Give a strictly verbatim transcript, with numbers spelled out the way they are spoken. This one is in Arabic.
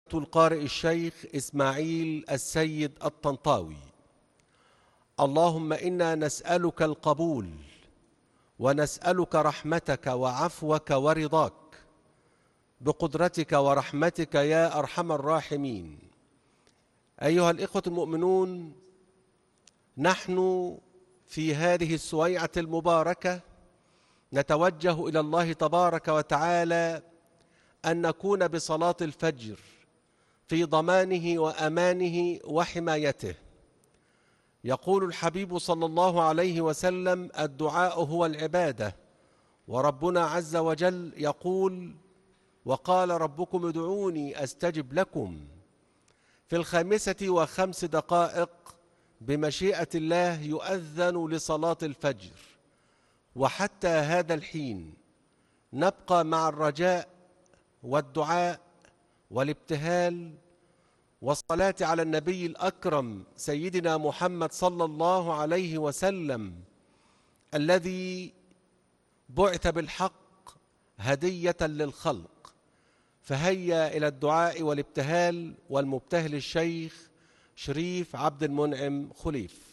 القارئ الشيخ إسماعيل السيد الطنطاوي. اللهم إنا نسألك القبول ونسألك رحمتك وعفوك ورضاك بقدرتك ورحمتك يا أرحم الراحمين. أيها الإخوة المؤمنون، نحن في هذه السويعة المباركة نتوجه إلى الله تبارك وتعالى أن نكون بصلاة الفجر في ضمانه وأمانه وحمايته. يقول الحبيب صلى الله عليه وسلم: الدعاء هو العبادة، وربنا عز وجل يقول: وقال ربكم ادعوني أستجب لكم. في الخامسة وخمس دقائق بمشيئة الله يؤذن لصلاة الفجر، وحتى هذا الحين نبقى مع الرجاء والدعاء والابتهال والصلاة على النبي الأكرم سيدنا محمد صلى الله عليه وسلم الذي بعث بالحق هدية للخلق. فهيا إلى الدعاء والابتهال، والمبتهل الشيخ شريف عبد المنعم خليف.